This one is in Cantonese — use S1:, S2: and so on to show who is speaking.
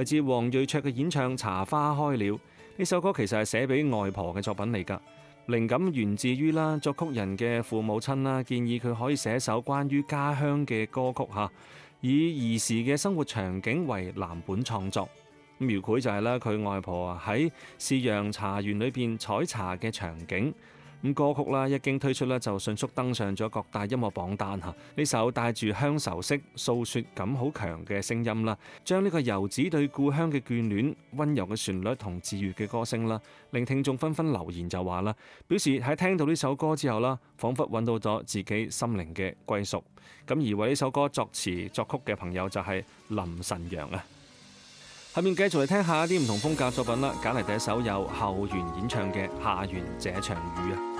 S1: 嚟自黃瑞卓嘅演唱《茶花開了》。呢首歌其實係寫俾外婆嘅作品嚟㗎，靈感源自於作曲人嘅父母親啦，建議佢可以寫首關於家鄉嘅歌曲嚇，以兒時嘅生活場景為藍本創作。描繪就係佢外婆喺士陽茶園裏邊採茶嘅場景。歌曲一經推出就迅速登上咗各大音樂榜單嚇。呢首帶住鄉愁式訴說感好強嘅聲音將呢個遊子對故鄉嘅眷戀、溫柔嘅旋律同治愈嘅歌聲令聽眾紛紛留言就話表示喺聽到呢首歌之後彷彿揾到咗自己心靈嘅歸屬。咁而為呢首歌作詞作曲嘅朋友就係林晨陽啊。下面繼續嚟聽下一啲唔同風格作品啦，揀嚟第一首由後弦演唱嘅《下弦這場雨》啊。